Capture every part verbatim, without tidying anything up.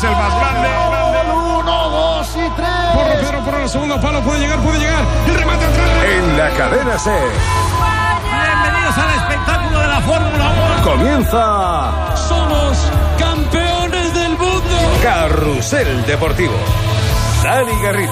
es el más grande. Uno, dos y tres. Porro, Pedro, por el segundo palo, puede llegar, puede llegar. El remate atrás. En la cadena C. Bienvenidos al espectáculo de la Fórmula uno. Comienza. Somos campeones del mundo. Carrusel Deportivo. Dani Garrido.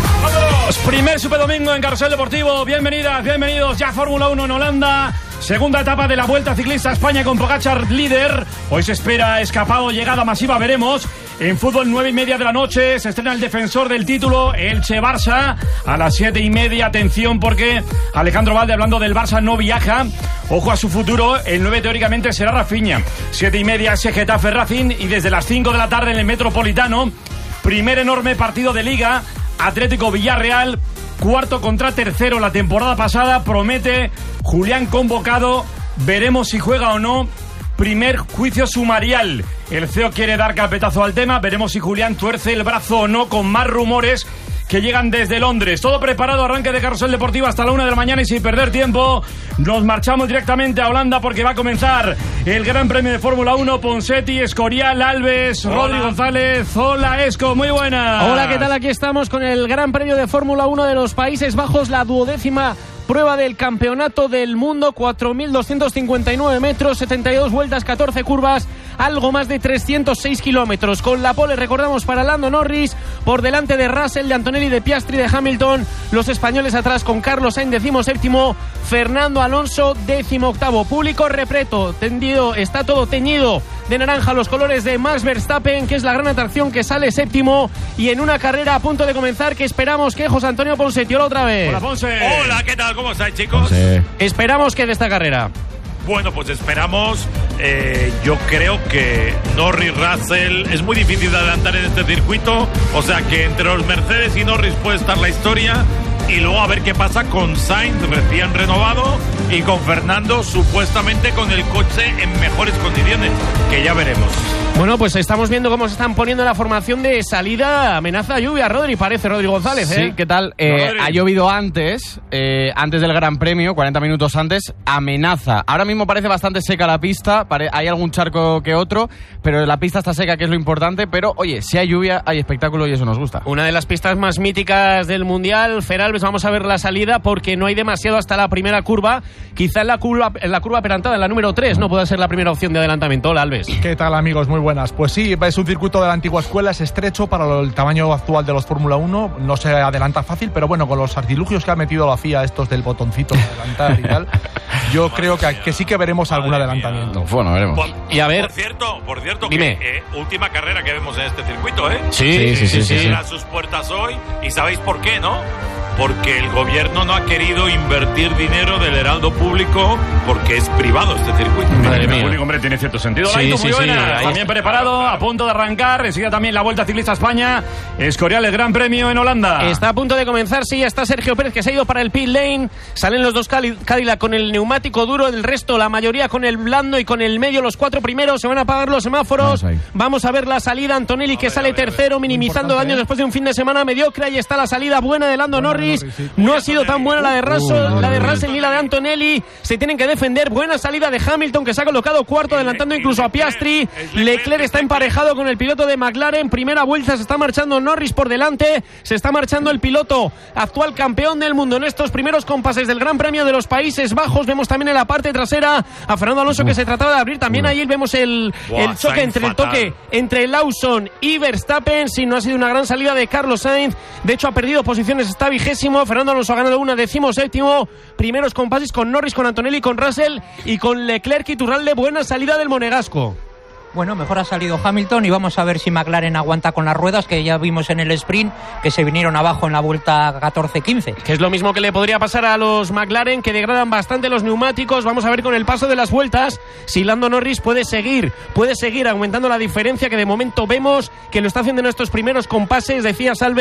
Primer Superdomingo en Carrusel Deportivo. Bienvenidas, bienvenidos. Ya Fórmula uno en Holanda. Segunda etapa de la Vuelta Ciclista a España con Pogačar líder. Hoy se espera escapado, llegada masiva, veremos. En fútbol, nueve y media de la noche, se estrena el defensor del título, Elche Barça. A las siete y media, atención, porque Alejandro Valde, hablando del Barça, no viaja. Ojo a su futuro, el nueve teóricamente será Rafinha. Siete y media, ese Getafe Racing. Y desde las cinco de la tarde en el Metropolitano, primer enorme partido de Liga, Atlético Villarreal. Cuarto contra tercero la temporada pasada, promete. Julián convocado, veremos si juega o no. Primer juicio sumarial. El C E O quiere dar carpetazo al tema, veremos si Julián tuerce el brazo o no, con más rumores que llegan desde Londres. Todo preparado, arranque de Carrusel Deportivo hasta la una de la mañana y sin perder tiempo nos marchamos directamente a Holanda porque va a comenzar el Gran Premio de Fórmula uno. Ponseti, Escorial, Alves, hola. Rodri González. Hola, Esco, muy buenas. Hola, ¿qué tal? Aquí estamos con el Gran Premio de Fórmula uno de los Países Bajos, la duodécima prueba del Campeonato del Mundo, cuatro mil doscientos cincuenta y nueve metros, setenta y dos vueltas, catorce curvas, algo más de trescientos seis kilómetros. Con la pole, recordamos, para Lando Norris, por delante de Russell, de Antonelli, de Piastri, de Hamilton, los españoles atrás con Carlos Sainz, decimoséptimo, Fernando Alonso, décimo octavo. Público repleto, tendido, está todo teñido de naranja, los colores de Max Verstappen, que es la gran atracción, que sale séptimo, y en una carrera a punto de comenzar que esperamos que José Antonio Ponseti, hola otra vez. Hola, Ponce. Hola, ¿qué tal? ¿Cómo estáis, chicos? Sí. Esperamos que de esta carrera. Bueno, pues esperamos. Eh, yo creo que Norris, Russell, es muy difícil de adelantar en este circuito. O sea que entre los Mercedes y Norris puede estar la historia. Y luego a ver qué pasa con Sainz, recién renovado, y con Fernando, supuestamente con el coche en mejores condiciones, que ya veremos. Bueno, pues estamos viendo cómo se están poniendo la formación de salida. Amenaza lluvia, Rodri, parece, Rodri González, ¿eh? Sí, ¿qué tal? Eh, ha llovido antes, eh, antes del Gran Premio, cuarenta minutos antes, amenaza. Ahora mismo parece bastante seca la pista, pare- hay algún charco que otro, pero la pista está seca, que es lo importante, pero oye, si hay lluvia, hay espectáculo y eso nos gusta. Una de las pistas más míticas del Mundial, Feralbes, vamos a ver la salida porque no hay demasiado hasta la primera curva. Quizá en la curva, en la curva perantada, en la número tres, no pueda ser la primera opción de adelantamiento. Hola, Alves. ¿Qué tal, amigos? Muy buenas. Pues sí, es un circuito de la antigua escuela, es estrecho para el tamaño actual de los Fórmula uno, no se adelanta fácil, pero bueno, con los artilugios que ha metido la F I A, estos del botoncito de adelantar y tal, yo creo que, que sí que veremos algún adelantamiento. Bueno, veremos. Por, y a ver, por cierto, por cierto, dime. que eh, última carrera que vemos en este circuito, ¿eh? Sí, sí, sí, sí, sí, sí. A sus puertas hoy, y sabéis por qué, ¿no? Porque el gobierno no ha querido invertir dinero del heraldo público porque es privado este circuito. Madre mía. El público, hombre, tiene cierto sentido. Sí, Laito, sí, muy buena. sí, También preparado, a punto de arrancar. Enseguida también la Vuelta Ciclista a España. Escorial, el Gran Premio en Holanda. Está a punto de comenzar, sí, está Sergio Pérez, que se ha ido para el pit lane. Salen los dos Cadillac con el neumático duro, el resto, la mayoría con el blando y con el medio. Los cuatro primeros, se van a apagar los semáforos. Vamos, Vamos a ver la salida. Antonelli, que ver, sale ver, tercero, minimizando daños, ¿eh? Después de un fin de semana mediocre. Ahí está la salida buena de Lando bueno, Norris. Norris sí. No ha sido tan buena la de Russell, uh, la de Russell ni la de Antonelli. Se tienen que defender. Buena salida de Hamilton, que se ha colocado cuarto, adelantando incluso a Piastri. Leclerc está emparejado con el piloto de McLaren. Primera vuelta, se está marchando Norris por delante. Se está marchando el piloto actual campeón del mundo en estos primeros compases del Gran Premio de los Países Bajos. Vemos también en la parte trasera a Fernando Alonso, que se trataba de abrir. También ahí vemos el, el choque entre el toque entre Lawson y Verstappen. Sí, no ha sido una gran salida de Carlos Sainz. De hecho, ha perdido posiciones, está vigésimo. Fernando Alonso ha ganado una, decimo séptimo. Primeros compases con Norris, con Antonelli, con Russell y con Leclerc y Turralde. Buena salida del monegasco. Bueno, mejor ha salido Hamilton y vamos a ver si McLaren aguanta con las ruedas, que ya vimos en el sprint que se vinieron abajo en la vuelta catorce quince. Que es lo mismo que le podría pasar a los McLaren, que degradan bastante los neumáticos. Vamos a ver con el paso de las vueltas si Lando Norris puede seguir, puede seguir aumentando la diferencia, que de momento vemos que lo está haciendo en estos primeros compases. Decía Alves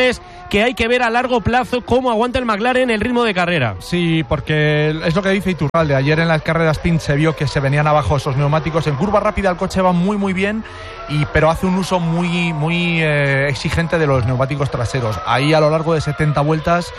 que hay que ver a largo plazo cómo aguanta el McLaren el ritmo de carrera. Sí, porque es lo que dice Iturralde. Ayer en las carreras sprint se vio que se venían abajo esos neumáticos. En curva rápida el coche va muy muy bien, y, pero hace un uso muy, muy eh, exigente de los neumáticos traseros. Ahí a lo largo de setenta vueltas,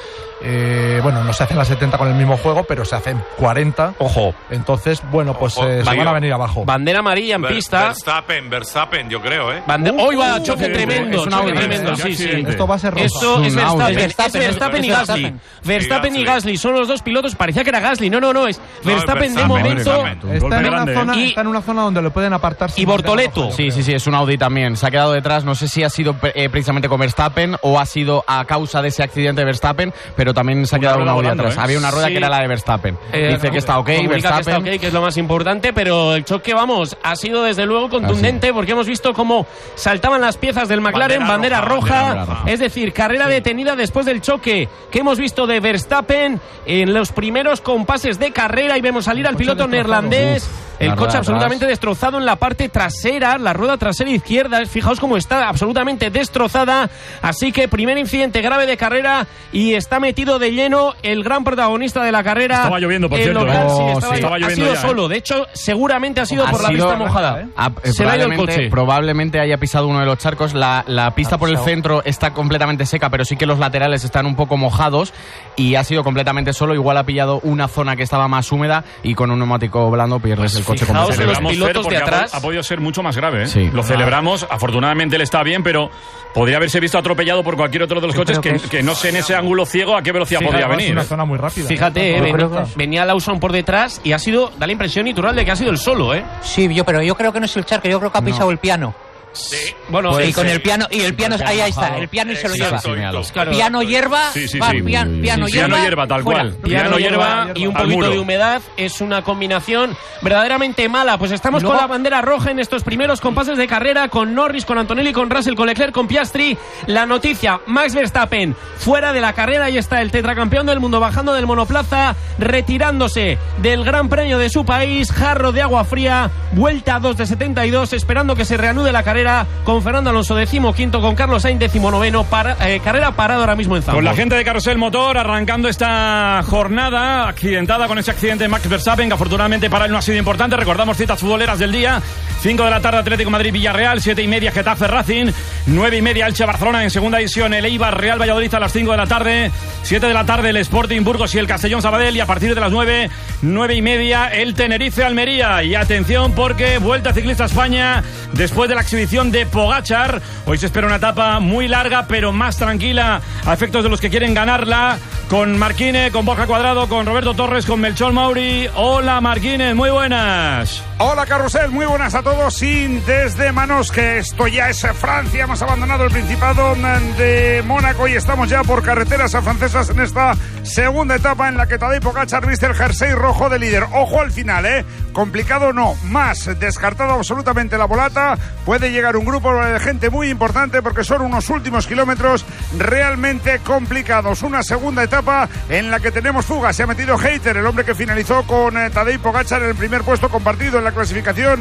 eh, bueno, no se hacen las setenta con el mismo juego, pero se hacen cuarenta. Ojo. Entonces, bueno, pues Ojo, eh, se van a venir abajo. Bandera amarilla en Ver, pista. Verstappen, Verstappen, yo creo, ¿eh? Bande- Uh, Hoy va uh, choque uh, tremendo, es un choque Audi, tremendo, ¿eh? sí, sí. Esto va a ser rojo. Esto es Un Audi. Verstappen, Es es Verstappen, Verstappen y es Gasly. Verstappen. Verstappen y Gasly. Gasly son los dos pilotos. Parecía que era Gasly. No, no, no, es No, Verstappen de Verstappen, momento. Verstappen. Está en, una grande, zona, ¿eh? está en una zona donde lo pueden apartar. sin Y Bortoleto. rojo, yo Sí, creo. sí, sí, es un Audi también. Se ha quedado detrás, no sé si ha sido eh, precisamente con Verstappen o ha sido a causa de ese accidente de Verstappen, pero también se ha Una quedado un rueda Audi volando, atrás. ¿eh? Había una rueda Sí. que era la de Verstappen. Eh, Dice que está ok, comunica Verstappen. que está ok, que es lo más importante, pero el choque, vamos, ha sido desde luego contundente, porque hemos visto cómo saltaban las piezas del McLaren, bandera, Bandera roja, roja, bandera roja. es decir, carrera detenida después del choque que hemos visto de Verstappen en los primeros compases de carrera, y vemos salir al coche piloto destrozado. neerlandés. Uf, El la coche rueda absolutamente atrás. destrozado en la parte trasera, la rueda trasera izquierda. Fijaos cómo está absolutamente destrozada. Así que primer incidente grave de carrera, y está metido de lleno el gran protagonista de la carrera. Estaba lloviendo, por el cierto, local, ¿eh? sí, Oh, estaba, sí. Estaba ha lloviendo sido ya, ¿eh? solo. De hecho, seguramente ha sido Ha por la sido- pista mojada. ¿eh? Ah, eh, Se le ha ido el probablemente, coche. probablemente haya pisado uno de los charcos. La, la pista Ha por el pisado. centro está completamente seca, pero sí que los laterales están un poco mojados, y ha sido completamente solo. Igual ha pillado una zona que estaba más húmeda, y con un neumático blando pierdes el coche fijaos completamente. en los Celebramos, pilotos Fer, porque de ha atrás. po- Ha, podido ser mucho más grave, ¿eh? Sí. Lo celebramos. Afortunadamente él está bien, pero podría haberse visto atropellado por cualquier otro de los Yo coches que, creo que es- que no sé en ese ángulo ciego a qué velocidad Sí, podía claro, Es venir. una ¿eh? zona muy rápida. Fíjate, ¿eh? eh, Yo ven- creo que es- venía Lawson por detrás y ha sido, da la impresión Iturralde que ha sido el solo, ¿eh? Sí, yo, pero yo creo que no es el charco, yo creo que ha pisado el piano. Bueno, y sí, con sí. el piano, y el piano, ahí, ahí está, el piano y se lo lleva. Exacto, exacto. Claro. Piano hierba, Sí, sí, va, sí. pian- piano Sí, hierba, piano hierba, tal fuera. cual. Piano, Piano, hierba, hierba y un al poquito muro. de humedad es una combinación verdaderamente mala. Pues estamos Y luego- con la bandera roja en estos primeros compases de carrera, con Norris, con Antonelli, con Russell, con Leclerc, con Piastri. La noticia: Max Verstappen fuera de la carrera. Ahí está el tetracampeón del mundo bajando del monoplaza, retirándose del Gran Premio de su país. Jarro de agua fría, vuelta dos de setenta y dos, esperando que se reanude la carrera con Fernando Alonso decimoquinto, con Carlos Sainz decimonoveno. Para, eh, carrera parada ahora mismo en Zandvoort. Con la gente de Carrusel Motor arrancando esta jornada accidentada con ese accidente de Max Verstappen, que afortunadamente para él no ha sido importante. Recordamos citas futboleras del día: cinco de la tarde Atlético Madrid-Villarreal, siete y media Getafe Racing, nueve y media Elche-Barcelona en segunda división, el Eibar Real Valladolid a las cinco de la tarde, siete de la tarde el Sporting Burgos y el Castellón Sabadell, y a partir de las nueve, nueve y media el Tenerife Almería. Y atención, porque Vuelta Ciclista España, después de la exhibición de Pogačar, hoy se espera una etapa muy larga pero más tranquila a efectos de los que quieren ganarla, con Marquine, con Borja Cuadrado, con Roberto Torres, con Melchor Mauri. Hola Marquine, muy buenas. Hola Carrusel, muy buenas a todos. Sí, desde Manos, que esto ya es Francia. Hemos abandonado el Principado de Mónaco y estamos ya por carreteras francesas en esta segunda etapa en la que Tadej Pogačar viste el jersey rojo de líder. Ojo al final, ¿eh? Complicado no, más descartado absolutamente la volata. Puede llegar un grupo de gente muy importante porque son unos últimos kilómetros realmente complicados. Una segunda etapa en la que tenemos fuga. Se ha metido Hayter, el hombre que finalizó con eh, Tadej Pogačar en el primer puesto compartido en la clasificación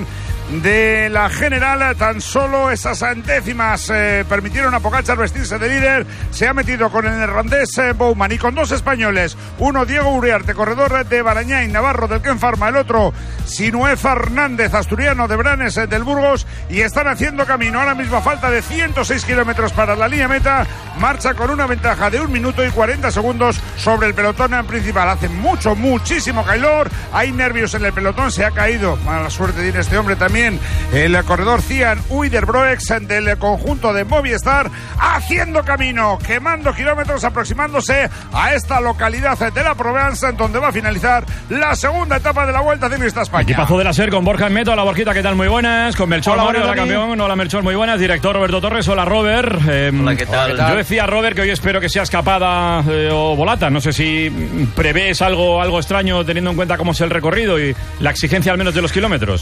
de la general. Tan solo esas décimas eh, permitieron a Pogačar vestirse de líder. Se ha metido con el neerlandés eh, Bouwman y con dos españoles, uno Diego Uriarte, corredor de Barañáin, Navarro del Ken Pharma, el otro Sinué Fernández, asturiano de Branes eh, del Burgos, y están haciendo camino. Ahora mismo a falta de ciento seis kilómetros para la línea meta, marcha con una ventaja de un minuto y cuarenta segundos sobre el pelotón principal. Hace mucho, muchísimo calor, hay nervios en el pelotón, se ha caído, mala suerte tiene este hombre también, el corredor Cian Uiderbroex del conjunto de Movistar, haciendo camino, quemando kilómetros, aproximándose a esta localidad de la Provence, donde va a finalizar la segunda etapa de la Vuelta Ciclista España. Equipazo de la SER con Borja en Meto. Hola Borjita, ¿qué tal? Muy buenas. Con Melchor Hola, Mauri, hola, hola Dani. campeón. Hola Melchor, muy buenas. Director Roberto Torres, hola Robert. Eh, Hola, ¿qué tal? Yo decía Robert que hoy espero que sea escapada eh, o volata. No sé si prevés algo, algo extraño teniendo en cuenta cómo es el recorrido y la exigencia al menos de los kilómetros.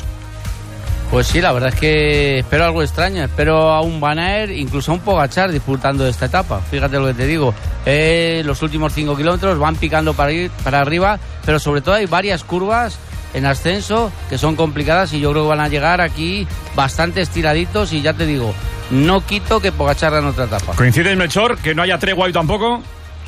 Pues sí, la verdad es que espero algo extraño. Espero a un Van Aert, incluso a un Pogačar disfrutando de esta etapa. Fíjate lo que te digo. Eh, los últimos cinco kilómetros van picando para, ir, para arriba, pero sobre todo hay varias curvas en ascenso, que son complicadas y yo creo que van a llegar aquí bastante estiraditos y ya te digo, no quito que Pogačar en otra etapa. ¿Coincides, Melchor, que no haya tregua hoy tampoco?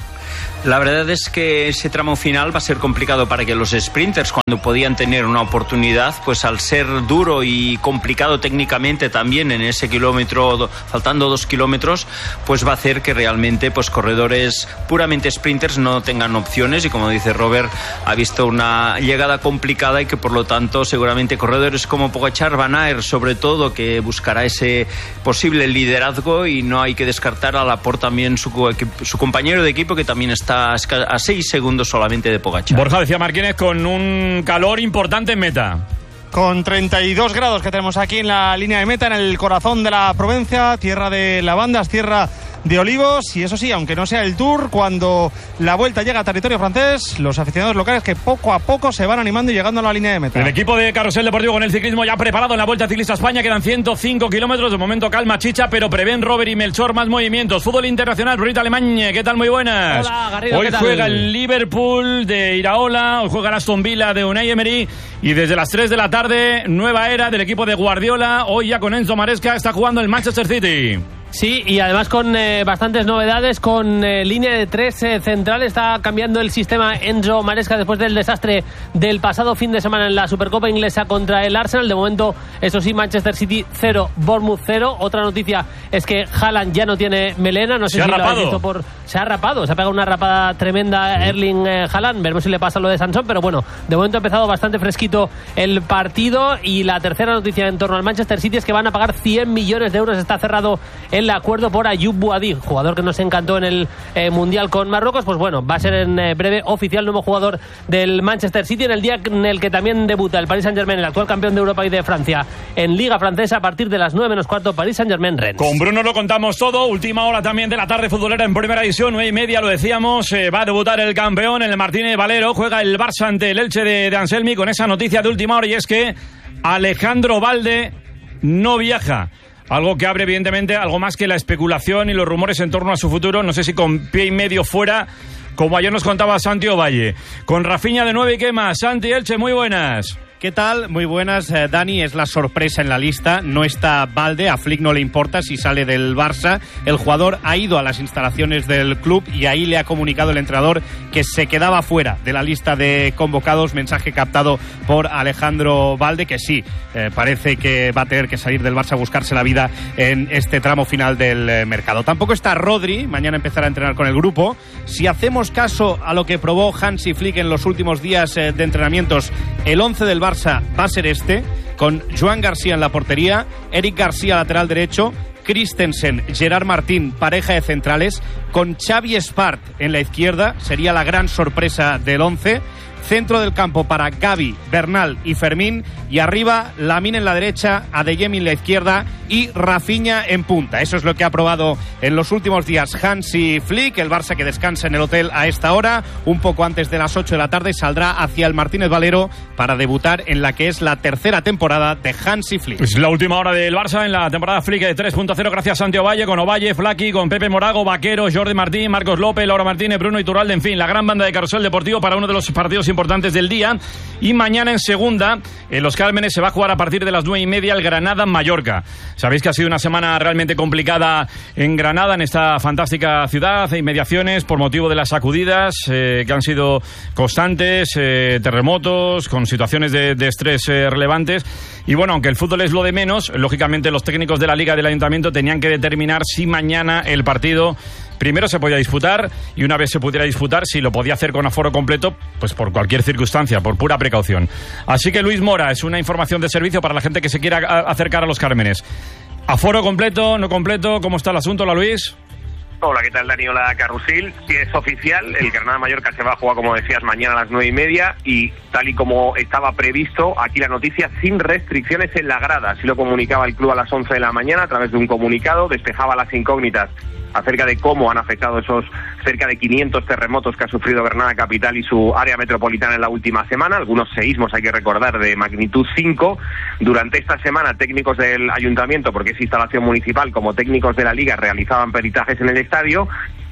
La verdad es que ese tramo final va a ser complicado para que los sprinters, cuando podían tener una oportunidad, pues al ser duro y complicado técnicamente también en ese kilómetro, faltando dos kilómetros, pues va a hacer que realmente pues corredores puramente sprinters no tengan opciones y, como dice Robert, ha visto una llegada complicada y que por lo tanto seguramente corredores como Pogačar, Van Aert sobre todo, que buscará ese posible liderazgo, y no hay que descartar a Laporte también, su, su compañero de equipo, que también está a seis segundos solamente de Pogačar. Borja, decía Martínez, con un calor importante en meta. Con treinta y dos grados que tenemos aquí en la línea de meta, en el corazón de la Provenza, tierra de lavandas, tierra de olivos, y eso sí, aunque no sea el Tour, cuando la Vuelta llega a territorio francés, los aficionados locales que poco a poco se van animando y llegando a la línea de meta. El equipo de Carrusel Deportivo con el ciclismo ya preparado en la Vuelta Ciclista España, quedan ciento cinco kilómetros, de momento calma chicha, pero prevén Robert y Melchor más movimientos. Fútbol internacional, Brunita Alemania, ¿qué tal? Muy buenas. Hola, Garrido, hoy ¿qué tal? Juega el Liverpool de Iraola, hoy juega el Aston Villa de Unai Emery, y desde las tres de la tarde, nueva era del equipo de Guardiola, hoy ya con Enzo Maresca está jugando el Manchester City. Sí, y además con eh, bastantes novedades, con eh, línea de tres eh, central. Está cambiando el sistema Enzo Maresca después del desastre del pasado fin de semana en la Supercopa Inglesa contra el Arsenal. De momento, eso sí, Manchester City cero, Bournemouth cero. Otra noticia es que Haaland ya no tiene melena. No sé se si ha lo rapado. habéis visto por... Se ha rapado, se ha pegado una rapada tremenda Erling eh, Haaland. Veremos si le pasa lo de Sansón, pero bueno, de momento ha empezado bastante fresquito el partido. Y la tercera noticia en torno al Manchester City es que van a pagar cien millones de euros. Está cerrado el acuerdo por Ayoub Boadi, jugador que nos encantó en el eh, Mundial con Marruecos. Pues bueno, va a ser en eh, breve oficial nuevo jugador del Manchester City, en el día en el que también debuta el Paris Saint-Germain, el actual campeón de Europa y de Francia, en Liga Francesa a partir de las nueve menos cuarto, Paris Saint-Germain-Rennes. Con Bruno lo contamos todo, última hora también de la tarde futbolera en primera edición, nueve y media, lo decíamos, eh, va a debutar el campeón, el Martínez Valero, juega el Barça ante el Elche de, de Anselmi, con esa noticia de última hora, y es que Alejandro Balde no viaja. Algo que abre, evidentemente, algo más que la especulación y los rumores en torno a su futuro. No sé si con pie y medio fuera, como ayer nos contaba Santi Ovalle. Con Rafinha de nueve y qué más. Santi, Elche, muy buenas. ¿Qué tal? Muy buenas, eh, Dani. Es la sorpresa en la lista. No está Balde, a Flick no le importa si sale del Barça. El jugador ha ido a las instalaciones del club y ahí le ha comunicado el entrenador que se quedaba fuera de la lista de convocados. Mensaje captado por Alejandro Balde, que sí, eh, parece que va a tener que salir del Barça a buscarse la vida en este tramo final del eh, mercado. Tampoco está Rodri, mañana empezará a entrenar con el grupo. Si hacemos caso a lo que probó Hansi Flick en los últimos días eh, de entrenamientos, el once del Barça va a ser este, con Joan García en la portería, Eric García lateral derecho, Christensen, Gerard Martín, pareja de centrales, con Xavi Espart en la izquierda, sería la gran sorpresa del once. Centro del campo para Gavi, Bernal y Fermín, y arriba Lamine en la derecha, Adeyemi en la izquierda y Rafinha en punta. Eso es lo que ha probado en los últimos días Hansi Flick. El Barça, que descansa en el hotel a esta hora, un poco antes de las ocho de la tarde, saldrá hacia el Martínez Valero para debutar en la que es la tercera temporada de Hansi Flick. Es la última hora del Barça en la temporada Flick de tres punto cero, gracias a Santi Ovalle, con Ovalle, Flaqui, con Pepe Morago, Vaquero, Jordi Martín, Marcos López, Laura Martínez, Bruno Iturralde, en fin, la gran banda de Carrusel Deportivo para uno de los partidos importantes del día. Y mañana en segunda, en Los Cármenes, se va a jugar a partir de las nueve y media el Granada-Mallorca. Sabéis que ha sido una semana realmente complicada en Granada, en esta fantástica ciudad, e inmediaciones, por motivo de las sacudidas eh, que han sido constantes, eh, terremotos, con situaciones de, de estrés eh, relevantes. Y bueno, aunque el fútbol es lo de menos, lógicamente los técnicos de la Liga y del Ayuntamiento tenían que determinar si mañana el partido primero se podía disputar, y una vez se pudiera disputar, si lo podía hacer con aforo completo, pues por cualquier circunstancia, por pura precaución. Así que, Luis Mora, es una información de servicio para la gente que se quiera acercar a Los Cármenes. ¿Aforo completo, no completo? ¿Cómo está el asunto, la Luis? Hola, ¿qué tal, Dani? Hola, Carrusel. Sí, es oficial, el Granada-Mallorca se va a jugar, como decías, mañana a las nueve y media, y tal y como estaba previsto, aquí la noticia, sin restricciones en la grada. Así lo comunicaba el club a las once de la mañana a través de un comunicado, despejaba las incógnitas acerca de cómo han afectado esos cerca de quinientos terremotos que ha sufrido Granada capital y su área metropolitana en la última semana, algunos seísmos, hay que recordar, de magnitud cinco. Durante esta semana, técnicos del ayuntamiento, porque es instalación municipal, como técnicos de la Liga, realizaban peritajes en el estadio,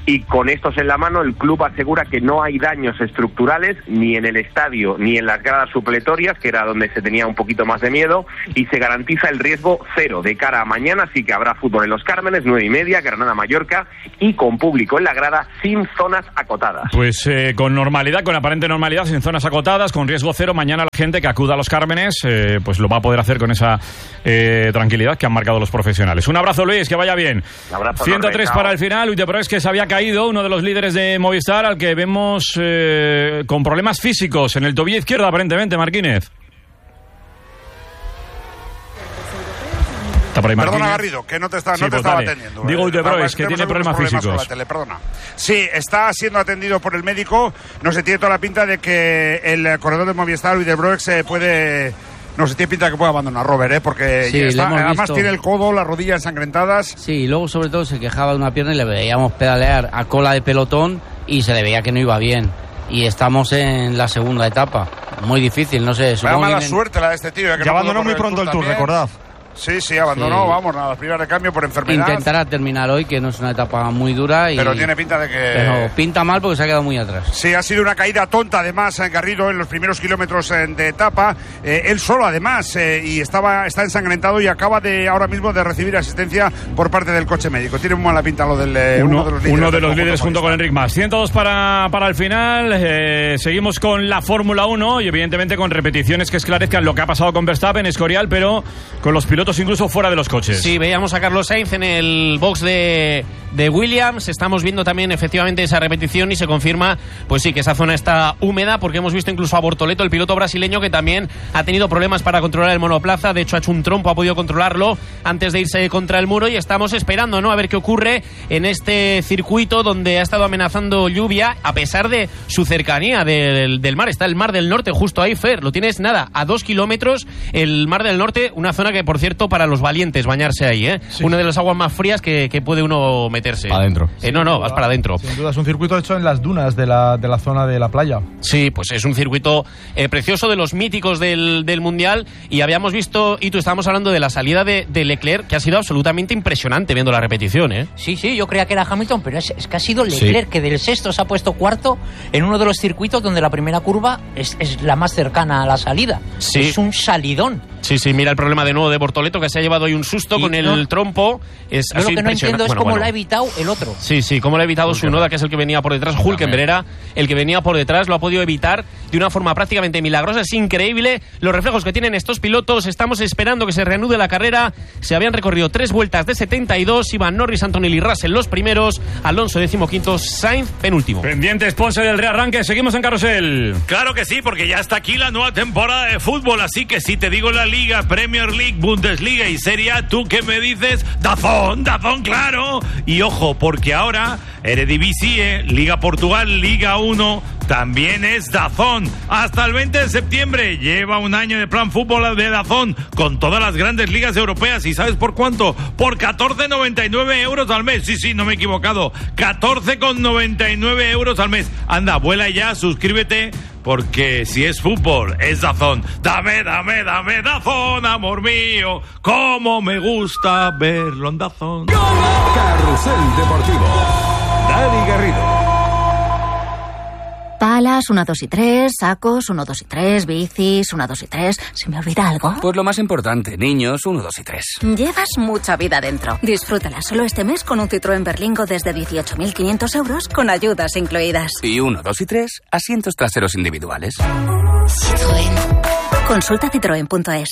y con estos en la mano el club asegura que no hay daños estructurales ni en el estadio ni en las gradas supletorias, que era donde se tenía un poquito más de miedo, y se garantiza el riesgo cero de cara a mañana, así que habrá fútbol en Los Cármenes, nueve y media, Granada-Mallorca, y con público en la grada sin zonas acotadas. Pues eh, con normalidad, con aparente normalidad, sin zonas acotadas, con riesgo cero, mañana la gente que acuda a Los Cármenes eh, pues lo va a poder hacer con esa eh, tranquilidad que han marcado los profesionales. Un abrazo, Luis, que vaya bien. Un abrazo, ciento tres Norre, para el final. Uiteproex, que se había caído, uno de los líderes de Movistar, al que vemos eh, con problemas físicos en el tobillo izquierdo, aparentemente, Marquínez. Está por ahí, Perdona, Marquínez. Garrido, que no te, está, Sí, no te pues estaba dale. atendiendo. Digo eh. Uiteproex, que Tenemos tiene algunos problemas con la físicos. tele, perdona. Sí, está siendo atendido por el médico. No se tiene toda la pinta de que el corredor de Movistar, Uiteproex, eh, puede... No se tiene pinta de que pueda abandonar Robert, ¿eh? Porque Sí, ya le está, hemos además visto. tiene el codo, las rodillas ensangrentadas. Sí, y luego sobre todo se quejaba de una pierna y le veíamos pedalear a cola de pelotón y se le veía que no iba bien. Y estamos en la segunda etapa. Muy difícil, no sé. Vaya supongo mala que- suerte la de este tío. eh, que Ya no abandonó pudo muy correr pronto el Tour, también. recordad. Sí, sí, abandonó, Sí. vamos, nada, las primeras de cambio por enfermedad. Intentará terminar hoy, que no es una etapa muy dura. Y... Pero tiene pinta de que... Pero pinta mal porque se ha quedado muy atrás. Sí, ha sido una caída tonta, además, en Garrido en los primeros kilómetros eh, de etapa. Eh, él solo, además, eh, y estaba está ensangrentado y acaba de ahora mismo de recibir asistencia por parte del coche médico. Tiene muy mala pinta lo del eh, Uno, uno de los líderes, uno de del los conjunto líderes junto con Movistar. Enric Mas. ciento dos para, para el final. Eh, seguimos con la Fórmula uno y evidentemente con repeticiones que esclarezcan lo que ha pasado con Verstappen, Escorial, pero con los pilotos incluso fuera de los coches. Sí, veíamos a Carlos Sainz en el box de, de Williams. Estamos viendo también efectivamente esa repetición y se confirma, pues sí, que esa zona está húmeda, porque hemos visto incluso a Bortoleto, el piloto brasileño, que también ha tenido problemas para controlar el monoplaza. De hecho, ha hecho un trompo, ha podido controlarlo antes de irse contra el muro, y estamos esperando, ¿no?, a ver qué ocurre en este circuito donde ha estado amenazando lluvia, a pesar de su cercanía del, del mar. Está el Mar del Norte justo ahí, Fer. Lo tienes, nada, a dos kilómetros, el Mar del Norte, una zona que, por cierto, para los valientes bañarse ahí, ¿eh? Sí. Una de las aguas más frías que, que puede uno meterse. Para adentro. Eh, no, no, vas para adentro. Sin duda, es un circuito hecho en las dunas de la, de la zona de la playa. Sí, pues es un circuito eh, precioso, de los míticos del, del Mundial, y habíamos visto, y tú estábamos hablando de la salida de, de Leclerc, que ha sido absolutamente impresionante viendo la repetición, ¿eh? Sí, sí, yo creía que era Hamilton, pero es, es que ha sido Leclerc, sí, que del sexto se ha puesto cuarto en uno de los circuitos donde la primera curva es, es la más cercana a la salida. Sí. Es un salidón. Sí, sí, mira el problema de nuevo de Bortoleto, que se ha llevado hoy un susto y con el no, trompo. Es, yo lo que no entiendo es bueno, cómo bueno. lo ha evitado el otro. Sí, sí, cómo lo ha evitado Hulkenberg. Tsunoda, que es el que venía por detrás. Hulkenberg era el que venía por detrás, lo ha podido evitar de una forma prácticamente milagrosa. Es increíble los reflejos que tienen estos pilotos. Estamos esperando que se reanude la carrera. Se habían recorrido tres vueltas de setenta y dos. Iban Norris, Antonelli y Russell los primeros. Alonso decimoquinto, Sainz penúltimo. Pendiente, sponsor del rearranque. Seguimos en Carrusel. Claro que sí, porque ya está aquí la nueva temporada de fútbol. Así que si te digo la Liga, Premier League, Bundesliga y Serie A, ¿tú qué me dices? ¡Dazón! ¡Dazón, claro! Y ojo, porque ahora Eredivisie, Liga Portugal, Liga uno, también es Dazón. Hasta el veinte de septiembre lleva un año de plan fútbol de Dazón con todas las grandes ligas europeas. ¿Y sabes por cuánto? Por catorce con noventa y nueve euros al mes. Sí, sí, no me he equivocado. catorce con noventa y nueve euros al mes. Anda, vuela ya, suscríbete, porque si es fútbol, es Dazón. Dame, dame, dame Dazón, amor mío. Cómo me gusta verlo en Dazón. Carrusel Deportivo. Dani Garrido. Palas, una, dos y tres, sacos, uno, dos y tres, bicis, una, dos y tres. ¿Se me olvida algo? Pues lo más importante, niños, uno, dos y tres. Llevas mucha vida dentro. Disfrútala solo este mes con un Citroën Berlingo desde dieciocho mil quinientos euros con ayudas incluidas. Y uno, dos y tres, asientos traseros individuales. Citroën. Consulta citroen punto es.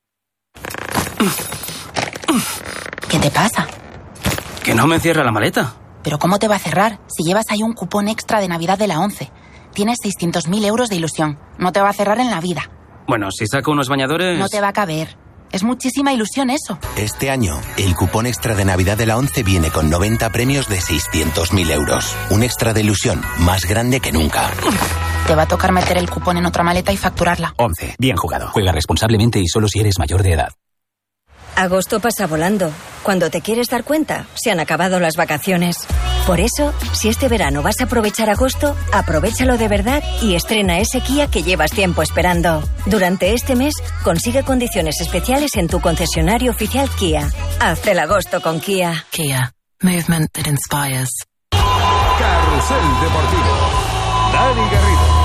¿Qué te pasa? Que no me cierra la maleta. ¿Pero cómo te va a cerrar si llevas ahí un cupón extra de Navidad de la ONCE? Tienes seiscientos mil euros de ilusión. No te va a cerrar en la vida. Bueno, si saco unos bañadores... No te va a caber. Es muchísima ilusión eso. Este año, el cupón extra de Navidad de la ONCE viene con noventa premios de seiscientos mil euros. Un extra de ilusión más grande que nunca. Te va a tocar meter el cupón en otra maleta y facturarla. ONCE. Bien jugado. Juega responsablemente y solo si eres mayor de edad. Agosto pasa volando. Cuando te quieres dar cuenta, se han acabado las vacaciones. Por eso, si este verano vas a aprovechar agosto, aprovéchalo de verdad y estrena ese Kia que llevas tiempo esperando. Durante este mes, consigue condiciones especiales en tu concesionario oficial Kia. Haz el agosto con Kia. Kia. Movement that inspires. Carrusel Deportivo. Dani Garrido.